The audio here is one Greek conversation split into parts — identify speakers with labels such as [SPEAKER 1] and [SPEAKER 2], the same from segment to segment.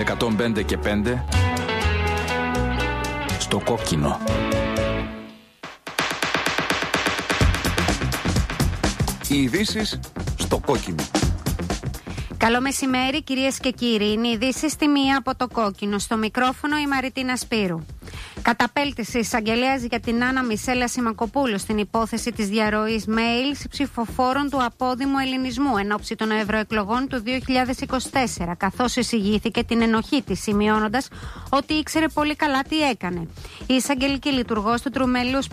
[SPEAKER 1] 105 και 5 στο κόκκινο. Οι ειδήσεις στο κόκκινο.
[SPEAKER 2] Καλό μεσημέρι κυρίες και κύριοι. Είναι οι ειδήσεις στη μία από το κόκκινο. Στο μικρόφωνο η Μαριτίνα Σπύρου. Καταπέλτησε εισαγγελέας για την Άννα Μισέλα Σιμακοπούλου στην υπόθεση της διαρροής mail ψηφοφόρων του απόδημου ελληνισμού εν ώψη των ευρωεκλογών του 2024, καθώς εισηγήθηκε την ενοχή της, σημειώνοντας ότι ήξερε πολύ καλά τι έκανε. Η εισαγγελική λειτουργός του Τριμελούς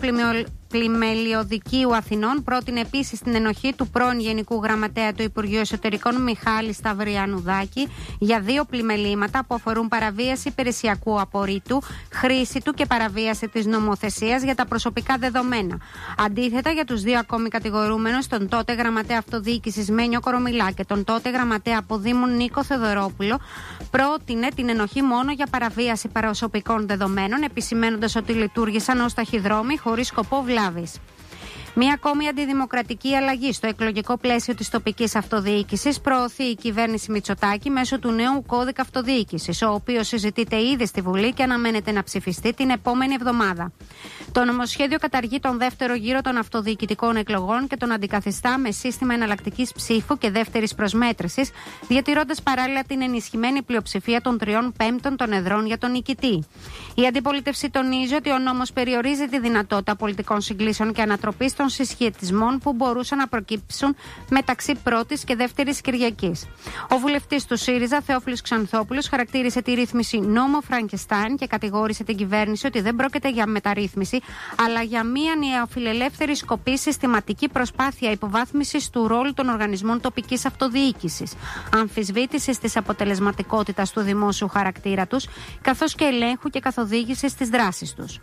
[SPEAKER 2] Πλημελιωδικίου Αθηνών πρότεινε επίσης την ενοχή του πρώην Γενικού Γραμματέα του Υπουργείου Εσωτερικών Μιχάλη Σταυριανουδάκη για 2 πλημελήματα που αφορούν παραβίαση υπηρεσιακού απορρίτου, χρήση του και παραβίαση της νομοθεσίας για τα προσωπικά δεδομένα. Αντίθετα, για τους 2 ακόμη κατηγορούμενους, τον τότε Γραμματέα Αυτοδιοίκησης Μένιο Κορομιλά και τον τότε Γραμματέα Αποδήμου Νίκο Θεοδωρόπουλο, πρότεινε την ενοχή μόνο για παραβίαση προσωπικών δεδομένων, επισημαίνοντας ότι λειτουργήσαν ως ταχυδρόμοι χωρίς σκοπό βλάβης. Μία ακόμη αντιδημοκρατική αλλαγή στο εκλογικό πλαίσιο της τοπικής αυτοδιοίκησης προωθεί η κυβέρνηση Μητσοτάκη μέσω του νέου κώδικα αυτοδιοίκησης, ο οποίος συζητείται ήδη στη Βουλή και αναμένεται να ψηφιστεί την επόμενη εβδομάδα. Το νομοσχέδιο καταργεί τον δεύτερο γύρο των αυτοδιοικητικών εκλογών και τον αντικαθιστά με σύστημα εναλλακτικής ψήφου και δεύτερης προσμέτρησης, διατηρώντας παράλληλα την ενισχυμένη πλειοψηφία των 3/5 των εδρών για τον νικητή. Η αντιπολίτευση τονίζει ότι ο νόμος περιορίζει τη δυνατότητα πολιτικών συγκλήσεων και ανατροπής των συσχετισμών που μπορούσαν να προκύψουν μεταξύ πρώτης και δεύτερης Κυριακής. Ο βουλευτής του ΣΥΡΙΖΑ, Θεόφιλος Ξανθόπουλος, χαρακτήρισε τη ρύθμιση νόμο Φραγκεστάιν και κατηγόρησε την κυβέρνηση ότι δεν πρόκειται για μεταρρύθμιση, αλλά για μια νεοφιλελεύθερη σκοπή συστηματική προσπάθεια υποβάθμισης του ρόλου των οργανισμών τοπικής αυτοδιοίκησης, αμφισβήτησης της αποτελεσματικότητας του δημόσιου χαρακτήρα τους, καθώς και ελέγχου και καθοδήγησης της δράσης τους.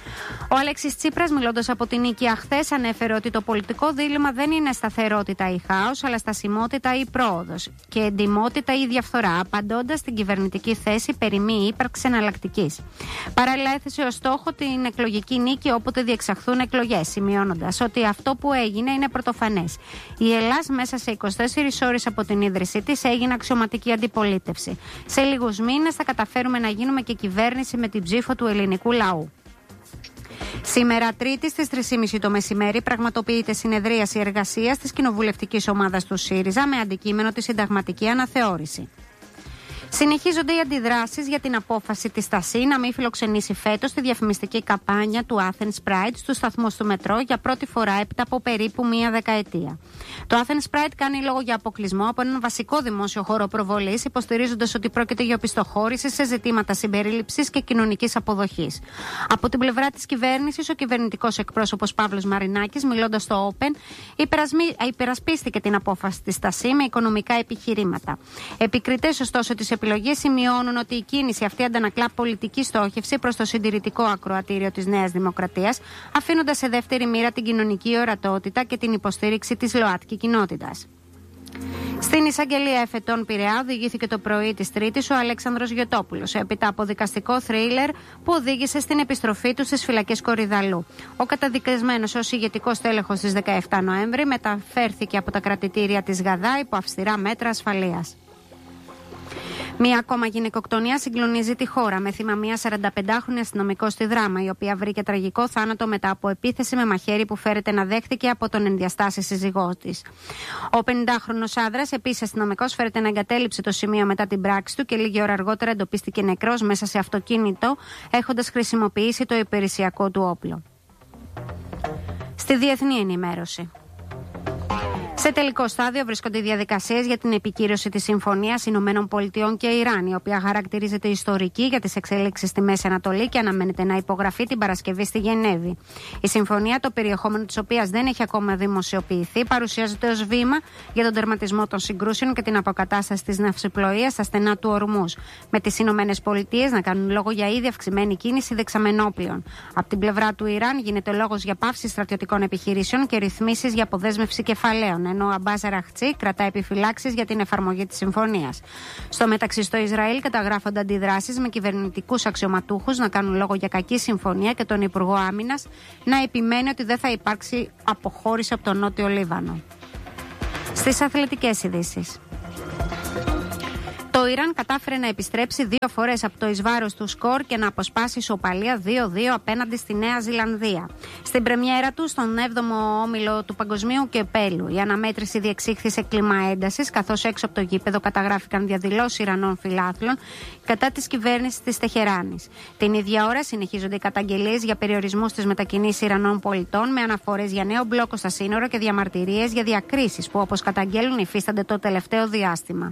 [SPEAKER 2] Ο Αλέξης Τσίπρας, μιλώντας από την Νίκαια χθες, ανέφερε ότι το πολιτικό δίλημμα δεν είναι σταθερότητα ή χάος, αλλά στασιμότητα ή πρόοδος και εντιμότητα ή διαφθορά, απαντώντας στην κυβερνητική θέση περί μη ύπαρξης εναλλακτικής. Παράλληλα, έθεσε ως στόχο την εκλογική νίκη όποτε διεξαχθούν εκλογές, σημειώνοντας ότι αυτό που έγινε είναι πρωτοφανές. Η Ελλάδα μέσα σε 24 ώρες από την ίδρυσή της έγινε αξιωματική αντιπολίτευση. Σε λίγους μήνες θα καταφέρουμε να γίνουμε και κυβέρνηση με την ψήφο του ελληνικού λαού. Σήμερα, Τρίτη, στις 3:30 το μεσημέρι, πραγματοποιείται συνεδρίαση εργασίας της κοινοβουλευτικής ομάδας του ΣΥΡΙΖΑ με αντικείμενο τη συνταγματική αναθεώρηση. Συνεχίζονται οι αντιδράσεις για την απόφαση της ΤΑΣΥ να μην φιλοξενήσει φέτος τη διαφημιστική καμπάνια του Athens Pride στους σταθμούς του μετρό για πρώτη φορά έπειτα από περίπου μία δεκαετία. Το Athens Pride κάνει λόγο για αποκλεισμό από έναν βασικό δημόσιο χώρο προβολής, υποστηρίζοντας ότι πρόκειται για οπισθοχώρηση σε ζητήματα συμπερίληψης και κοινωνικής αποδοχής. Από την πλευρά της κυβέρνησης, ο κυβερνητικός εκπρόσωπος Παύλος Μαρινάκης, μιλώντας στο Open, υπερασπίστηκε την απόφαση της ΤΑΣΥ με οικονομικά επιχειρήματα. Επικριτές, ωστόσο, της επιλογές σημειώνουν ότι η κίνηση αυτή αντανακλά πολιτική στόχευση προς το συντηρητικό ακροατήριο της Νέας Δημοκρατίας, αφήνοντας σε δεύτερη μοίρα την κοινωνική ορατότητα και την υποστήριξη της ΛΟΑΤΚΙ κοινότητας. Στην εισαγγελία εφετών Πειραιά οδηγήθηκε το πρωί της Τρίτης ο Αλέξανδρος Γιωτόπουλος, έπειτα από δικαστικό θρίλερ που οδήγησε στην επιστροφή του στις φυλακές Κορυδαλλού. Ο καταδικασμένος ως ηγετικός τέλεχος στις 17 Νοέμβρη μεταφέρθηκε από τα κρατητήρια της Γαδά υπό αυστηρά μέτρα ασφαλείας. Μία ακόμα γυναικοκτονία συγκλονίζει τη χώρα, με θύμα μία 45χρονη αστυνομικό στη Δράμα, η οποία βρήκε τραγικό θάνατο μετά από επίθεση με μαχαίρι που φέρεται να δέχτηκε από τον ενδιαστάση σύζυγό της. Ο 50χρονος άνδρας, επίσης αστυνομικός, φέρεται να εγκατέλειψε το σημείο μετά την πράξη του και λίγη ώρα αργότερα εντοπίστηκε νεκρός μέσα σε αυτοκίνητο, έχοντας χρησιμοποιήσει το υπηρεσιακό του όπλο. Στη διεθνή ενημέρωση. Σε τελικό στάδιο βρίσκονται οι διαδικασίες για την επικύρωση της Συμφωνίας Ηνωμένων Πολιτειών και Ιράν, η οποία χαρακτηρίζεται ιστορική για τις εξέλιξεις στη Μέση Ανατολή και αναμένεται να υπογραφεί την Παρασκευή στη Γενέβη. Η συμφωνία, το περιεχόμενο της οποίας δεν έχει ακόμα δημοσιοποιηθεί, παρουσιάζεται ως βήμα για τον τερματισμό των συγκρούσεων και την αποκατάσταση της ναυσιπλοείας στα στενά του Ορμούζ, με τις Ηνωμένες Πολιτείες να κάνουν λόγο για ήδη αυξημένη κίνηση δεξαμενόπλων. Από την πλευρά του Ιράν γίνεται λόγος για πάυση στρατιωτικών επιχειρήσεων και ρυθμίσεις για αποδέσμευση κεφαλαίων, ενώ ο Αμπάς Αραχτσί κρατά επιφυλάξεις για την εφαρμογή της συμφωνίας. Στο μεταξύ, στο Ισραήλ καταγράφονται αντιδράσεις με κυβερνητικούς αξιωματούχους να κάνουν λόγο για κακή συμφωνία και τον Υπουργό Άμυνας να επιμένει ότι δεν θα υπάρξει αποχώρηση από τον Νότιο Λίβανο. Στις αθλητικές ειδήσεις. Το Το Ιράν κατάφερε να επιστρέψει 2 φορές από το εις βάρος του σκορ και να αποσπάσει ισοπαλία 2-2 απέναντι στη Νέα Ζηλανδία. Στην πρεμιέρα του, στον 7ο όμιλο του Παγκοσμίου Κυπέλλου, η αναμέτρηση διεξήχθη σε κλίμα έντασης, καθώς έξω από το γήπεδο καταγράφηκαν διαδηλώσεις Ιρανών φιλάθλων κατά της κυβέρνησης της Τεχεράνης. Την ίδια ώρα συνεχίζονται οι καταγγελίες για περιορισμούς στις μετακινήσεις Ιρανών πολιτών, με αναφορές για νέο μπλόκο στα σύνορα και διαμαρτυρίες για διακρίσεις που, όπως καταγγέλουν, υφίστανται το τελευταίο διάστημα.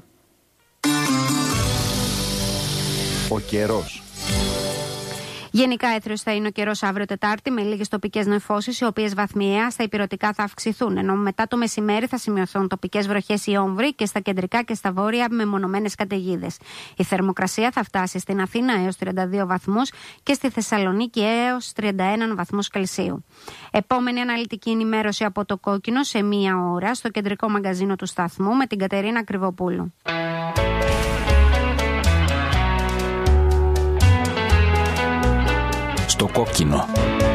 [SPEAKER 1] Ο καιρός.
[SPEAKER 2] Γενικά έθριος θα είναι ο καιρός αύριο Τετάρτη, με λίγες τοπικές νεφώσεις, οι οποίες βαθμιαία στα ηπειρωτικά θα αυξηθούν, ενώ μετά το μεσημέρι θα σημειωθούν τοπικές βροχές ή όμβροι και στα κεντρικά και στα βόρεια με μονομένες καταιγίδες. Η θερμοκρασία θα φτάσει στην Αθήνα έως 32 βαθμούς και στη Θεσσαλονίκη έως 31 βαθμούς Κελσίου. Επόμενη αναλυτική ενημέρωση από το Κόκκινο σε 1 ώρα στο κεντρικό μαγκαζίνο του σταθμού με την Κατερίνα Κρυβοπούλου.
[SPEAKER 1] Στο Κόκκινο.